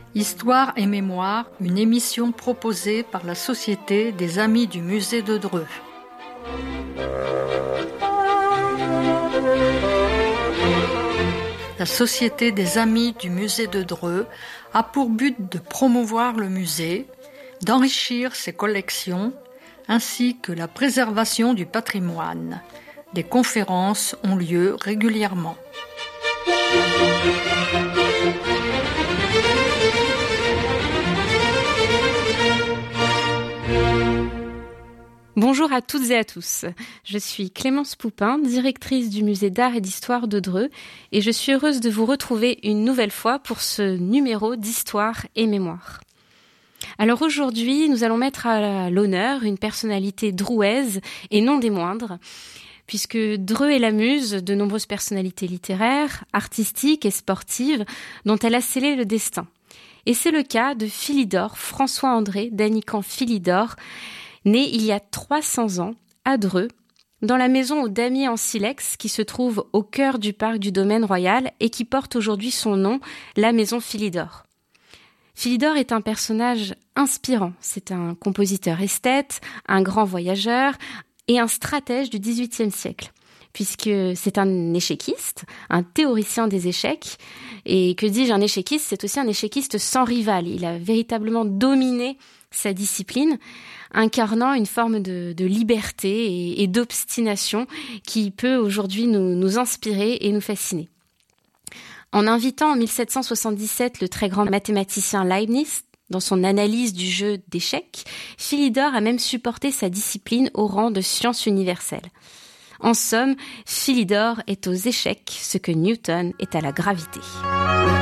Histoire et mémoire, une émission proposée par la Société des Amis du Musée de Dreux. La Société des Amis du Musée de Dreux a pour but de promouvoir le musée, d'enrichir ses collections, ainsi que la préservation du patrimoine. Des conférences ont lieu régulièrement. Bonjour à toutes et à tous. Je suis Clémence Poupin, directrice du musée d'art et d'histoire de Dreux, et je suis heureuse de vous retrouver une nouvelle fois pour ce numéro d'histoire et mémoire. Alors aujourd'hui, nous allons mettre à l'honneur une personnalité drouaise et non des moindres, puisque Dreux est la muse de nombreuses personnalités littéraires, artistiques et sportives dont elle a scellé le destin. Et c'est le cas de Philidor François-André d'Anican Philidor, né il y a 300 ans à Dreux, dans la maison aux Damiers en Silex qui se trouve au cœur du parc du domaine royal et qui porte aujourd'hui son nom, la maison Philidor. Philidor est un personnage inspirant. C'est un compositeur esthète, un grand voyageur et un stratège du XVIIIe siècle, puisque c'est un échéquiste, un théoricien des échecs. Et que dis-je, un échéquiste, c'est aussi un échéquiste sans rival. Il a véritablement dominé sa discipline, incarnant une forme de liberté et d'obstination qui peut aujourd'hui nous inspirer et nous fasciner. En invitant en 1777 le très grand mathématicien Leibniz dans son analyse du jeu d'échecs, Philidor a même supporté sa discipline au rang de science universelle. En somme, Philidor est aux échecs ce que Newton est à la gravité.